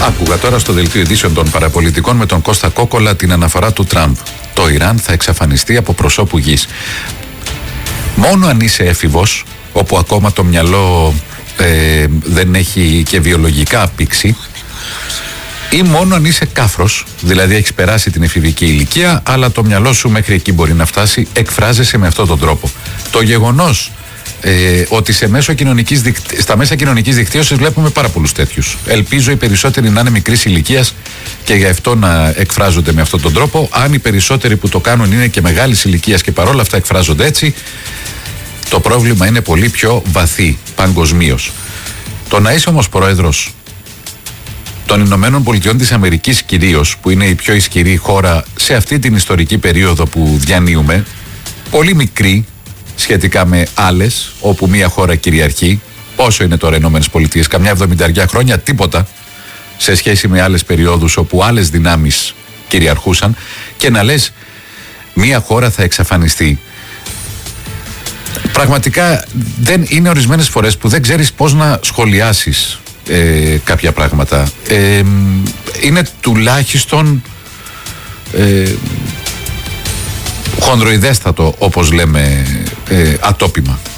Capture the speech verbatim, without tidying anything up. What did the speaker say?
Άκουγα τώρα στο δελτίο ειδήσεων των παραπολιτικών με τον Κώστα Κόκολα την αναφορά του Τραμπ. Το Ιράν θα εξαφανιστεί από προσώπου γης. Μόνο αν είσαι έφηβος, όπου ακόμα το μυαλό ε, δεν έχει και βιολογικά απήξει, ή μόνο αν είσαι κάφρος, δηλαδή έχεις περάσει την εφηβική ηλικία, αλλά το μυαλό σου μέχρι εκεί μπορεί να φτάσει, εκφράζεσαι με αυτόν τον τρόπο. Το γεγονός ε, ότι σε μέσο κοινωνικής δικτύ... στα μέσα κοινωνικής δικτύωσης βλέπουμε πάρα πολλούς τέτοιους. Ελπίζω οι περισσότεροι να είναι μικρής ηλικίας και γι' αυτό να εκφράζονται με αυτόν τον τρόπο. Αν οι περισσότεροι που το κάνουν είναι και μεγάλης ηλικίας και παρόλα αυτά εκφράζονται έτσι, το πρόβλημα είναι πολύ πιο βαθύ παγκοσμίως. Το να είσαι όμως πρόεδρος των Ηνωμένων Πολιτειών της Αμερικής κυρίως, που είναι η πιο ισχυρή χώρα σε αυτή την ιστορική περίοδο που διανύουμε, πολύ μικρή σχετικά με άλλες, όπου μία χώρα κυριαρχεί. Πόσο είναι τώρα οι Ηνωμένες Πολιτείες? Καμιά εβδομηνταριά χρόνια, τίποτα σε σχέση με άλλες περιόδους όπου άλλες δυνάμεις κυριαρχούσαν, και να λες μία χώρα θα εξαφανιστεί. Πραγματικά δεν είναι ορισμένες φορές που δεν ξέρεις πώς να σχολιάσεις ε, κάποια πράγματα. Ε, είναι τουλάχιστον ε, χονδροειδέστατο, όπως λέμε, ε, ατόπιμα.